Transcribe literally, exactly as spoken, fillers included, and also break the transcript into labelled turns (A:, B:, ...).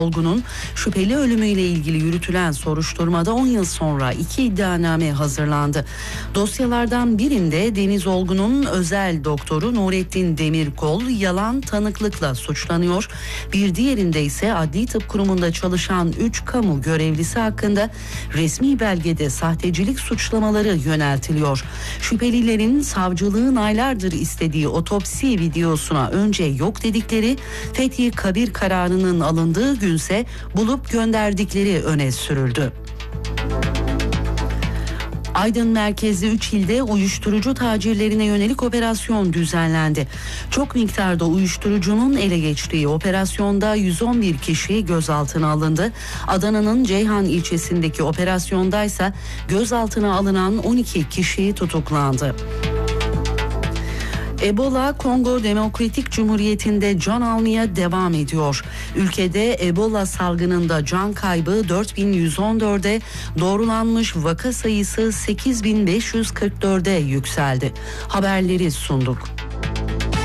A: Olgun'un şüpheli ölümüyle ilgili yürütülen soruşturmada on yıl sonra iki iddianame hazırlandı. Dosyalardan birinde Deniz Olgun'un özel doktoru Nurettin Demirkol yalan tanıklıkla suçlanıyor. Bir diğerinde ise Adli Tıp Kurumu'nda çalışan üç kamu görevlisi hakkında resmi belgede sahtecilik suçlamaları yöneltiliyor. Şüphelilerin savcılığın aylardır istediği otopsi videosuna önce yok dedikleri, fethi kabir kararının alındığı gün ise bulup gönderdikleri öne sürüldü. Aydın merkezli üç ilde uyuşturucu tacirlerine yönelik operasyon düzenlendi. Çok miktarda uyuşturucunun ele geçtiği operasyonda yüz on bir kişi gözaltına alındı. Adana'nın Ceyhan ilçesindeki operasyondaysa gözaltına alınan on iki kişi tutuklandı. Ebola, Kongo Demokratik Cumhuriyeti'nde can almaya devam ediyor. Ülkede Ebola salgınında can kaybı dört bin yüz on dörde, doğrulanmış vaka sayısı sekiz bin beş yüz kırk dörde yükseldi. Haberleri sunduk.